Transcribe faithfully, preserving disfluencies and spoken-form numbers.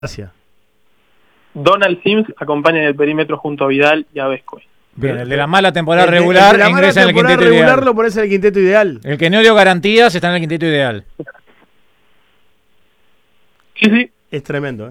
Gracias. Donald Sims acompaña en el perímetro junto a Vidal y a Vescovi. Bien, el de la mala temporada El de- regular el de la mala ingresa en el temporada quinteto regular ideal. lo pones en el quinteto ideal. El que no dio garantías está en el quinteto ideal. Sí, sí. Es tremendo, ¿eh?